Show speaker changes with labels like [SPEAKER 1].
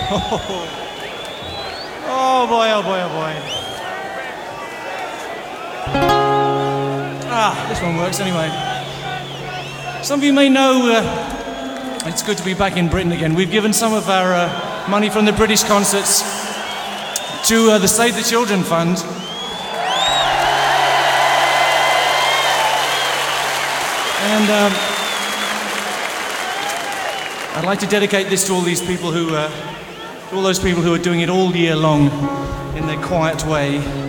[SPEAKER 1] Oh boy, oh boy, oh boy. This one works anyway. Some of you may know it's good to be back in Britain again. We've given some of our money from the British concerts to the Save the Children Fund. And I'd like to dedicate this to all these people who, all those people who are doing it all year long in their quiet way.